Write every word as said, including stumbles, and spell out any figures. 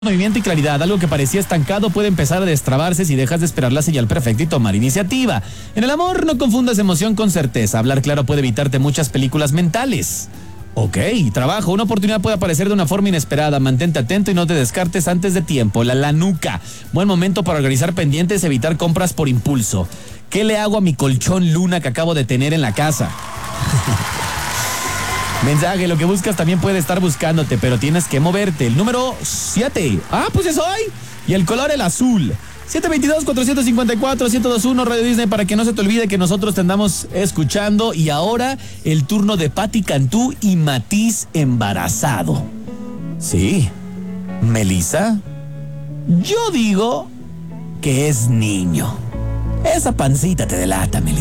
Movimiento y claridad, algo que parecía estancado puede empezar a destrabarse si dejas de esperar la señal perfecta y tomar iniciativa. En el amor, no confundas emoción con certeza. Hablar claro puede evitarte muchas películas mentales. Ok, trabajo, una oportunidad puede aparecer de una forma inesperada. Mantente atento y no te descartes antes de tiempo. La lanuca, buen momento para organizar pendientes, evitar compras por impulso. ¿Qué le hago a mi colchón luna que acabo de tener en la casa? Mensaje, lo que buscas también puede estar buscándote, pero tienes que moverte. El número siete. Ah, pues es hoy. Y el color, el azul. siete dos dos, cuatro cinco cuatro, uno cero dos uno, Radio Disney, para que no se te olvide que nosotros te andamos escuchando. Y ahora, el turno de Patti Cantú y Matiz embarazado. Sí. ¿Melissa? Yo digo que es niño. Esa pancita te delata, Melissa.